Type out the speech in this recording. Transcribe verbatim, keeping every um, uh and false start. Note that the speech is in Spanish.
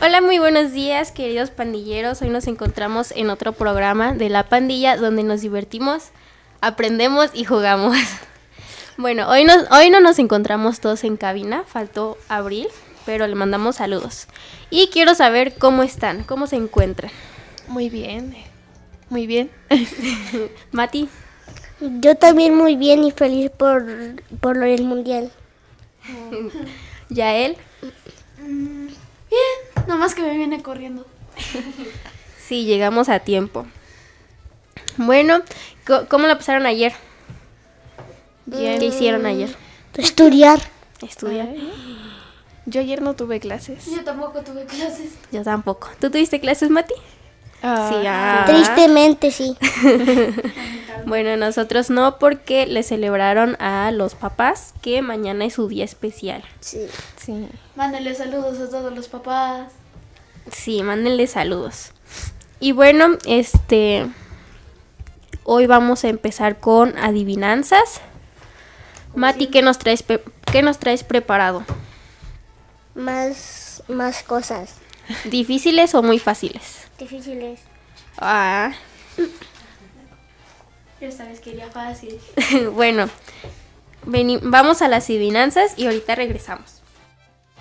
Hola, muy buenos días, queridos pandilleros. Hoy nos encontramos en otro programa de La Pandilla donde nos divertimos, aprendemos y jugamos. Bueno, hoy, nos, hoy no nos encontramos todos en cabina, faltó Abril, pero le mandamos saludos. Y quiero saber cómo están, cómo se encuentran. Muy bien, muy bien. Mati. Yo también muy bien y feliz por, por lo del mundial. Yael. Mm, bien, nomás que me viene corriendo. Sí, llegamos a tiempo. Bueno, ¿cómo la pasaron ayer? Bien. ¿Qué hicieron ayer? Estudiar. Estudiar. Ay. Yo ayer no tuve clases. Yo tampoco tuve clases. Yo tampoco. ¿Tú tuviste clases, Mati? Ah, sí. Ah. Tristemente, sí. Bueno, nosotros no, porque le celebraron a los papás que mañana es su día especial. Sí. Sí. Mándenle saludos a todos los papás. Sí, mándenle saludos. Y bueno, este... hoy vamos a empezar con adivinanzas. Mati, ¿qué nos traes, pe- qué nos traes preparado? Más, más cosas ¿Difíciles o muy fáciles? difíciles. Ah, Yo esta vez quería fácil. bueno, veni- vamos a las adivinanzas y ahorita regresamos.